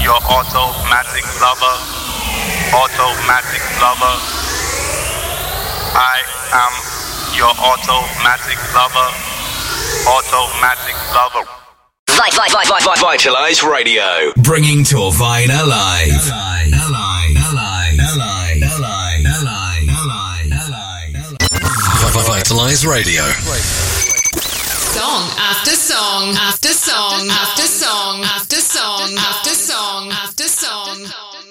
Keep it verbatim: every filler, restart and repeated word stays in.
your automatic lover, automatic lover. I am your automatic lover, automatic lover. Vitalize Radio, bringing Torvine alive. Alive, alive, alive, alive, alive, alive, alive, alive. Vitalize Radio. Song after song after song after song after song after